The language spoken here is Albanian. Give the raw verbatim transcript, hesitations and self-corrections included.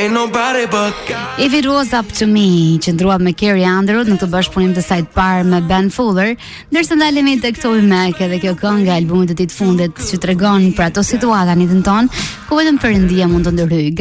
ain't nobody but God. If it was up to me, që ndruat me Carrie Underwood në këtë bashkëpunim të saj të parë me Ben Fuller, ndërsa ndalemi tek Toby Mac edhe kjo këngë albumit të tij të fundit që tregon për ato situata në jetën tonë ku vetëm Perëndia mund të ndërhyjë.